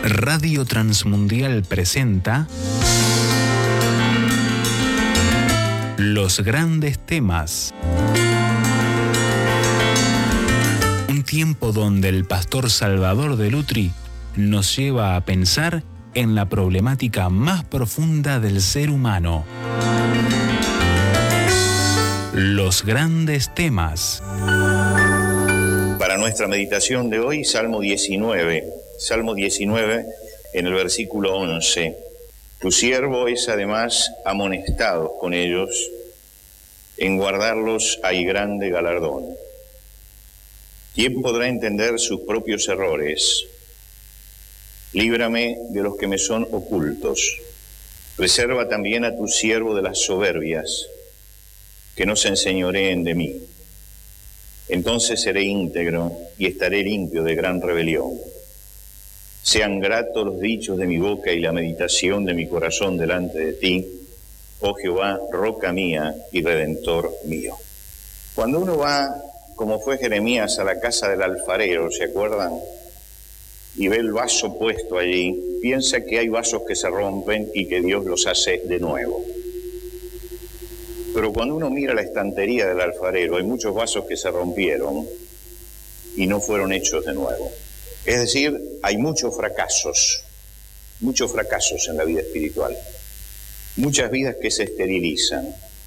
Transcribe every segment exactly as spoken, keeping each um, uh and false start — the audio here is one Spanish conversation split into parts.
Radio Transmundial presenta Los Grandes Temas. Un tiempo donde el pastor Salvador de Lutri nos lleva a pensar en la problemática más profunda del ser humano. Los Grandes Temas. Para nuestra meditación de hoy, Salmo diecinueve. Salmo diecinueve, en el versículo once. Tu siervo es además amonestado con ellos, en guardarlos hay grande galardón. ¿Quién podrá entender sus propios errores? Líbrame de los que me son ocultos. Preserva también a tu siervo de las soberbias, que no se enseñoreen de mí. Entonces seré íntegro y estaré limpio de gran rebelión. Sean gratos los dichos de mi boca y la meditación de mi corazón delante de ti, oh Jehová, roca mía y redentor mío. Cuando uno va, como fue Jeremías, a la casa del alfarero, ¿se acuerdan? Y ve el vaso puesto allí, piensa que hay vasos que se rompen y que Dios los hace de nuevo. Pero cuando uno mira la estantería del alfarero, hay muchos vasos que se rompieron y no fueron hechos de nuevo. Es decir, hay muchos fracasos, muchos fracasos en la vida espiritual, muchas vidas que se esterilizan.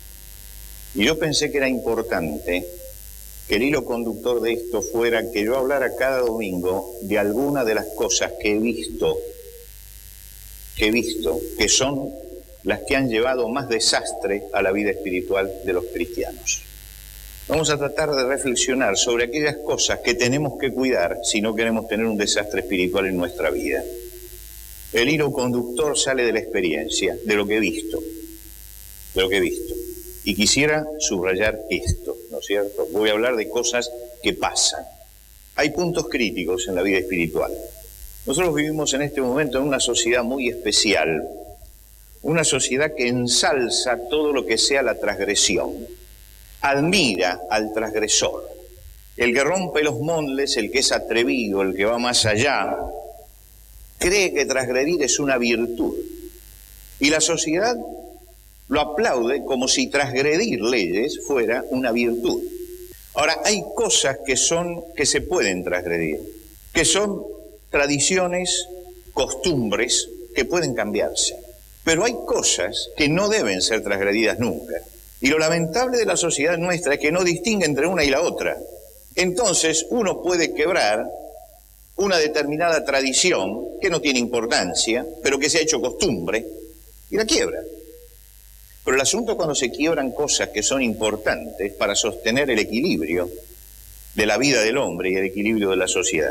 Y yo pensé que era importante que el hilo conductor de esto fuera que yo hablara cada domingo de alguna de las cosas que he visto, que he visto, que son las que han llevado más desastre a la vida espiritual de los cristianos. Vamos a tratar de reflexionar sobre aquellas cosas que tenemos que cuidar si no queremos tener un desastre espiritual en nuestra vida. El hilo conductor sale de la experiencia, de lo que he visto, de lo que he visto. Y quisiera subrayar esto, ¿no es cierto? Voy a hablar de cosas que pasan. Hay puntos críticos en la vida espiritual. Nosotros vivimos en este momento en una sociedad muy especial, una sociedad que ensalza todo lo que sea la transgresión. Admira al transgresor, el que rompe los moldes, el que es atrevido, el que va más allá, cree que transgredir es una virtud. Y la sociedad lo aplaude como si transgredir leyes fuera una virtud. Ahora, hay cosas que son, que se pueden transgredir, que son tradiciones, costumbres que pueden cambiarse. Pero hay cosas que no deben ser transgredidas nunca. Y lo lamentable de la sociedad nuestra es que no distingue entre una y la otra. Entonces uno puede quebrar una determinada tradición que no tiene importancia, pero que se ha hecho costumbre, y la quiebra. Pero el asunto es cuando se quiebran cosas que son importantes para sostener el equilibrio de la vida del hombre y el equilibrio de la sociedad.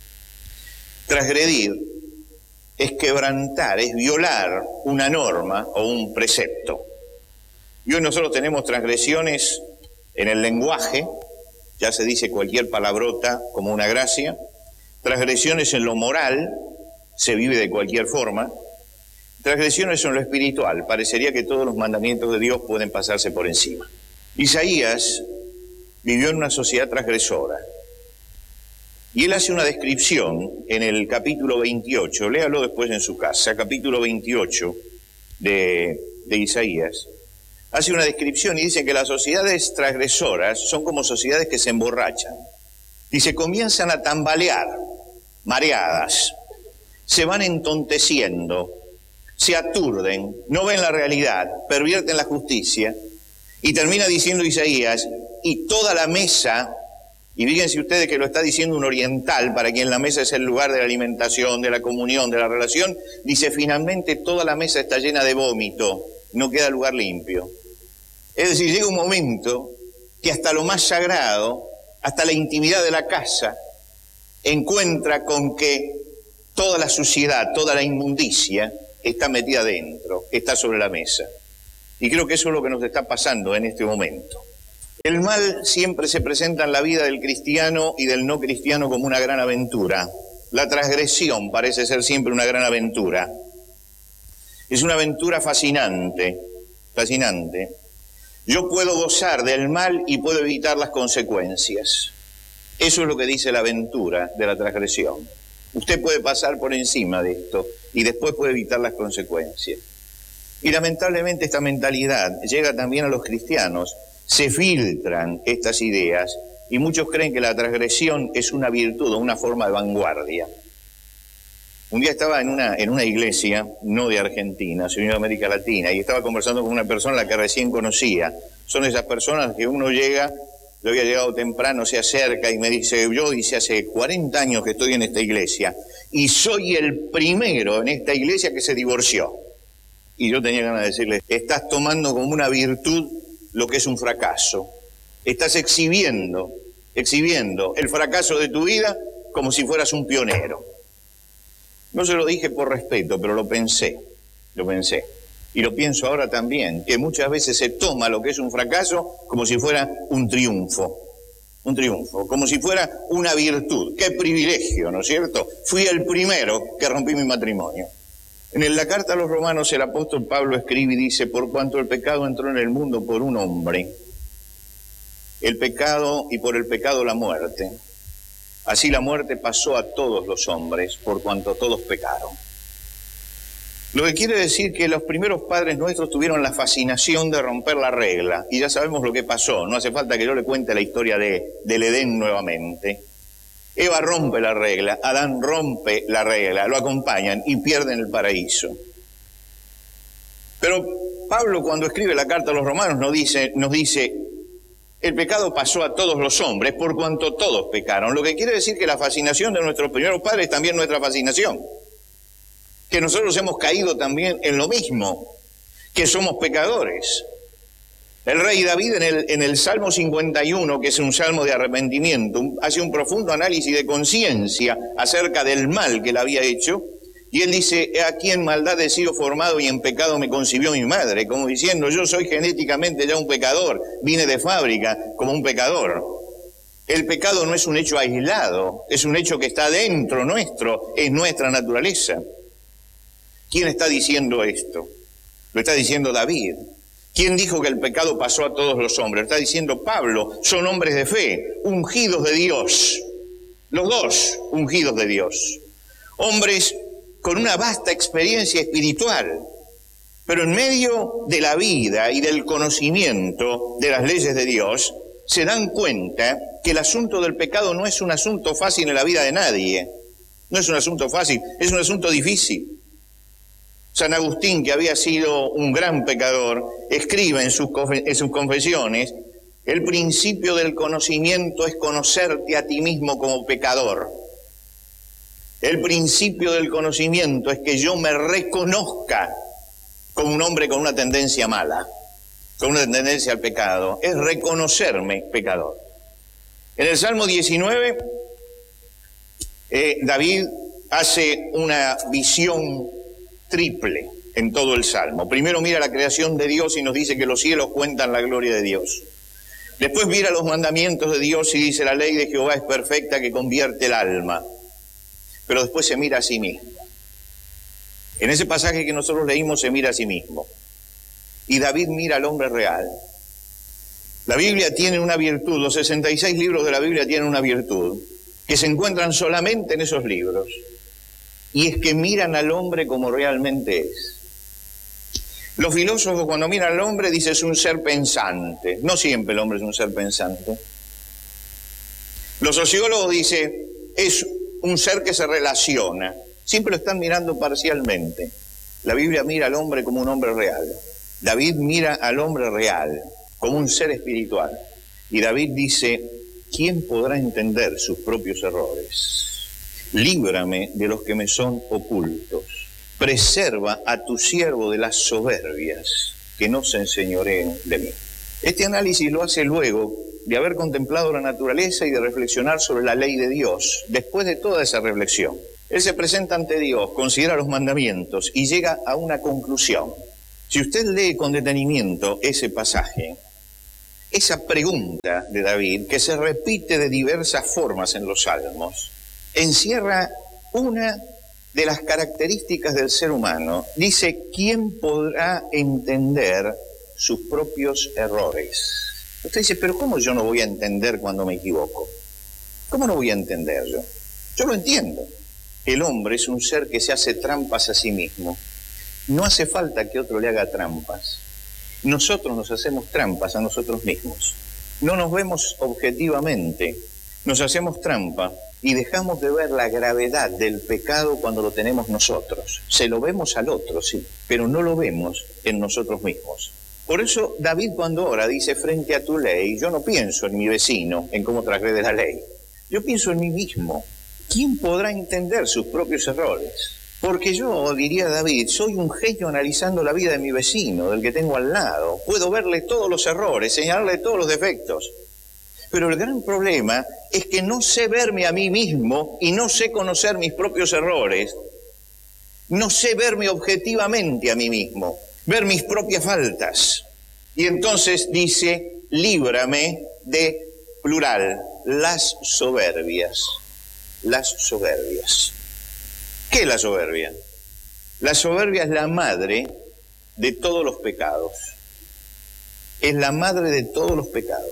Transgredir es quebrantar, es violar una norma o un precepto. Y hoy nosotros tenemos transgresiones en el lenguaje, ya se dice cualquier palabrota como una gracia, transgresiones en lo moral, se vive de cualquier forma, transgresiones en lo espiritual, parecería que todos los mandamientos de Dios pueden pasarse por encima. Isaías vivió en una sociedad transgresora, y él hace una descripción en el capítulo veintiocho, léalo después en su casa, capítulo veintiocho de, de Isaías, hace una descripción y dice que las sociedades transgresoras son como sociedades que se emborrachan. Dice, comienzan a tambalear, mareadas, se van entonteciendo, se aturden, no ven la realidad, pervierten la justicia, y termina diciendo Isaías, y toda la mesa, y fíjense ustedes que lo está diciendo un oriental, para quien la mesa es el lugar de la alimentación, de la comunión, de la relación, dice, finalmente toda la mesa está llena de vómito, no queda lugar limpio. Es decir, llega un momento que hasta lo más sagrado, hasta la intimidad de la casa, encuentra con que toda la suciedad, toda la inmundicia está metida dentro, está sobre la mesa. Y creo que eso es lo que nos está pasando en este momento. El mal siempre se presenta en la vida del cristiano y del no cristiano como una gran aventura. La transgresión parece ser siempre una gran aventura. Es una aventura fascinante, fascinante. Yo puedo gozar del mal y puedo evitar las consecuencias. Eso es lo que dice la aventura de la transgresión. Usted puede pasar por encima de esto y después puede evitar las consecuencias. Y lamentablemente esta mentalidad llega también a los cristianos. Se filtran estas ideas y muchos creen que la transgresión es una virtud o una forma de vanguardia. Un día estaba en una, en una iglesia, no de Argentina, sino de América Latina, y estaba conversando con una persona a la que recién conocía. Son esas personas que uno llega, yo había llegado temprano, se acerca y me dice, yo dice hace cuarenta años que estoy en esta iglesia y soy el primero en esta iglesia que se divorció. Y yo tenía ganas de decirle, estás tomando como una virtud lo que es un fracaso. Estás exhibiendo, exhibiendo el fracaso de tu vida como si fueras un pionero. No se lo dije por respeto, pero lo pensé, lo pensé. Y lo pienso ahora también, que muchas veces se toma lo que es un fracaso como si fuera un triunfo. Un triunfo, como si fuera una virtud. ¡Qué privilegio!, ¿no es cierto? Fui el primero que rompí mi matrimonio. En la carta a los Romanos el apóstol Pablo escribe y dice, por cuanto el pecado entró en el mundo por un hombre, el pecado y por el pecado la muerte, así la muerte pasó a todos los hombres, por cuanto todos pecaron. Lo que quiere decir que los primeros padres nuestros tuvieron la fascinación de romper la regla, y ya sabemos lo que pasó, no hace falta que yo le cuente la historia de, del Edén nuevamente. Eva rompe la regla, Adán rompe la regla, lo acompañan y pierden el paraíso. Pero Pablo, cuando escribe la carta a los romanos, nos dice, nos dice, el pecado pasó a todos los hombres por cuanto todos pecaron. Lo que quiere decir que la fascinación de nuestros primeros padres es también nuestra fascinación. Que nosotros hemos caído también en lo mismo, que somos pecadores. El rey David en el, en el Salmo cincuenta y uno, que es un salmo de arrepentimiento, hace un profundo análisis de conciencia acerca del mal que él había hecho, y él dice, he aquí en maldad he sido formado y en pecado me concibió mi madre, como diciendo, yo soy genéticamente ya un pecador, vine de fábrica como un pecador. El pecado no es un hecho aislado, es un hecho que está dentro nuestro, es nuestra naturaleza. ¿Quién está diciendo esto? Lo está diciendo David. ¿Quién dijo que el pecado pasó a todos los hombres? Lo está diciendo Pablo. Son hombres de fe, ungidos de Dios. Los dos ungidos de Dios. Hombres con una vasta experiencia espiritual, pero en medio de la vida y del conocimiento de las leyes de Dios, se dan cuenta que el asunto del pecado no es un asunto fácil en la vida de nadie. No es un asunto fácil, es un asunto difícil. San Agustín, que había sido un gran pecador, escribe en sus, en sus confesiones, el principio del conocimiento es conocerte a ti mismo como pecador. El principio del conocimiento es que yo me reconozca como un hombre con una tendencia mala, con una tendencia al pecado. Es reconocerme pecador. En el Salmo diecinueve, eh, David hace una visión triple en todo el Salmo. Primero mira la creación de Dios y nos dice que los cielos cuentan la gloria de Dios. Después mira los mandamientos de Dios y dice la ley de Jehová es perfecta que convierte el alma. Pero después se mira a sí mismo. En ese pasaje que nosotros leímos se mira a sí mismo. Y David mira al hombre real. La Biblia tiene una virtud, los sesenta y seis libros de la Biblia tienen una virtud, que se encuentran solamente en esos libros. Y es que miran al hombre como realmente es. Los filósofos cuando miran al hombre dicen es un ser pensante. No siempre el hombre es un ser pensante. Los sociólogos dicen es un ser que se relaciona. Siempre lo están mirando parcialmente. La Biblia mira al hombre como un hombre real. David mira al hombre real como un ser espiritual. Y David dice, ¿quién podrá entender sus propios errores? Líbrame de los que me son ocultos. Preserva a tu siervo de las soberbias, que no se enseñoreen de mí. Este análisis lo hace luego de haber contemplado la naturaleza y de reflexionar sobre la ley de Dios. Después de toda esa reflexión, él se presenta ante Dios, considera los mandamientos y llega a una conclusión. Si usted lee con detenimiento ese pasaje, esa pregunta de David, que se repite de diversas formas en los Salmos, encierra una de las características del ser humano. Dice, ¿quién podrá entender sus propios errores? Usted dice, pero ¿cómo yo no voy a entender cuando me equivoco? ¿Cómo no voy a entender yo? Yo lo entiendo. el hombre es un ser que se hace trampas a sí mismo. No hace falta que otro le haga trampas. Nosotros nos hacemos trampas a nosotros mismos. No nos vemos objetivamente, nos hacemos trampa y dejamos de ver la gravedad del pecado cuando lo tenemos nosotros. Se lo vemos al otro, sí, pero no lo vemos en nosotros mismos. Por eso David cuando ora dice, frente a tu ley, yo no pienso en mi vecino, en cómo transgrede la ley. Yo pienso en mí mismo. ¿Quién podrá entender sus propios errores? Porque yo, diría David, soy un genio analizando la vida de mi vecino, del que tengo al lado. Puedo verle todos los errores, señalarle todos los defectos. Pero el gran problema es que no sé verme a mí mismo y no sé conocer mis propios errores. No sé verme objetivamente a mí mismo, ver mis propias faltas. Y entonces dice, líbrame de, plural, las soberbias. Las soberbias. ¿Qué es la soberbia? La soberbia es la madre de todos los pecados. Es la madre de todos los pecados.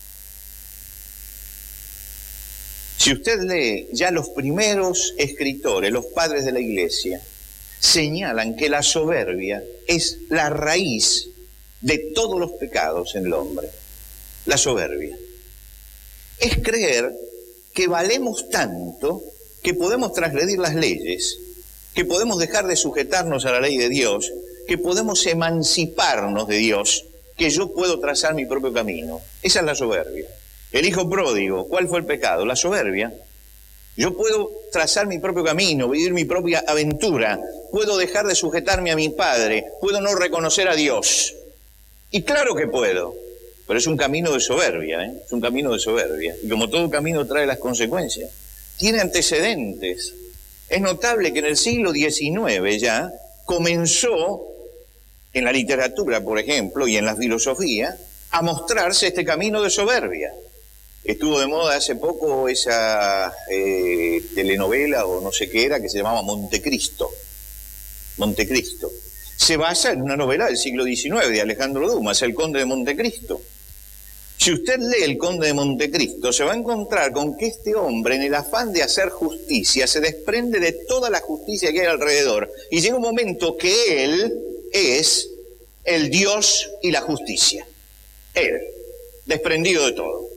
Si usted lee, ya los primeros escritores, los padres de la Iglesia, señalan que la soberbia es la raíz de todos los pecados en el hombre. La soberbia. Es creer que valemos tanto que podemos transgredir las leyes, que podemos dejar de sujetarnos a la ley de Dios, que podemos emanciparnos de Dios, que yo puedo trazar mi propio camino. Esa es la soberbia. El hijo pródigo, ¿cuál fue el pecado? La soberbia. Yo puedo trazar mi propio camino, vivir mi propia aventura, puedo dejar de sujetarme a mi padre, puedo no reconocer a Dios. Y claro que puedo, pero es un camino de soberbia, ¿eh? Es un camino de soberbia. Y como todo camino trae las consecuencias. Tiene antecedentes. Es notable que en el siglo diecinueve ya comenzó, en la literatura, por ejemplo, y en la filosofía, a mostrarse este camino de soberbia. Estuvo de moda hace poco esa eh, telenovela o no sé qué era que se llamaba Montecristo. Montecristo. Se basa en una novela del siglo diecinueve de Alejandro Dumas, El Conde de Montecristo. Si usted lee El Conde de Montecristo, se va a encontrar con que este hombre, en el afán de hacer justicia, se desprende de toda la justicia que hay alrededor. Y llega un momento que él es el Dios y la justicia. Él, desprendido de todo.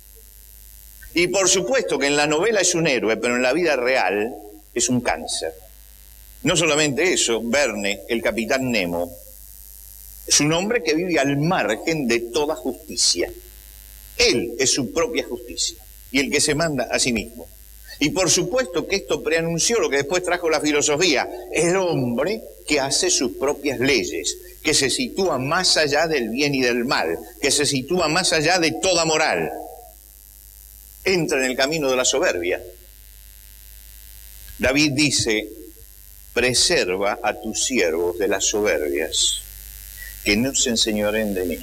Y por supuesto que en la novela es un héroe, pero en la vida real es un cáncer. No solamente eso, Verne, el capitán Nemo, es un hombre que vive al margen de toda justicia. Él es su propia justicia y el que se manda a sí mismo. Y por supuesto que esto preanunció lo que después trajo la filosofía, el hombre que hace sus propias leyes, que se sitúa más allá del bien y del mal, que se sitúa más allá de toda moral. Entra en el camino de la soberbia. David dice, preserva a tus siervos de las soberbias, que no se enseñoren de mí.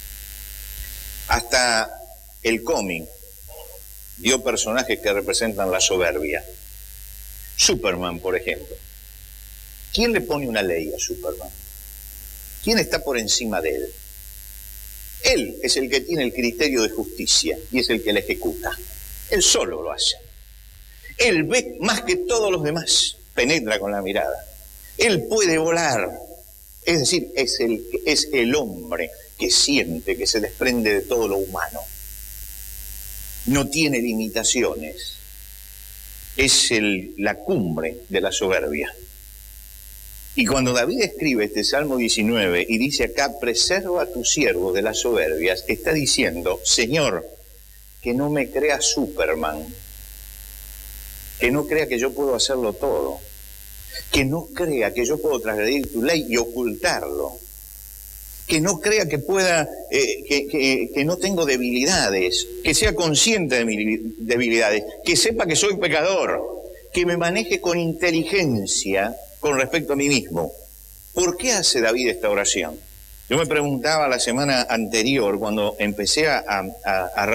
Hasta el cómic dio personajes que representan la soberbia. Superman, por ejemplo. ¿Quién le pone una ley a Superman? ¿Quién está por encima de él? Él es el que tiene el criterio de justicia y es el que la ejecuta. Él solo lo hace. Él ve más que todos los demás, penetra con la mirada. Él puede volar, es decir, es el, es el hombre que siente, que se desprende de todo lo humano. No tiene limitaciones. Es el, la cumbre de la soberbia. Y cuando David escribe este Salmo diecinueve y dice acá, preserva a tus siervos de las soberbias, está diciendo, Señor, que no me crea Superman, que no crea que yo puedo hacerlo todo, que no crea que yo puedo transgredir tu ley y ocultarlo, que no crea que pueda, eh, que, que, que no tengo debilidades, que sea consciente de mis debilidades, que sepa que soy pecador, que me maneje con inteligencia con respecto a mí mismo. ¿Por qué hace David esta oración? Yo me preguntaba la semana anterior, cuando empecé a, a, a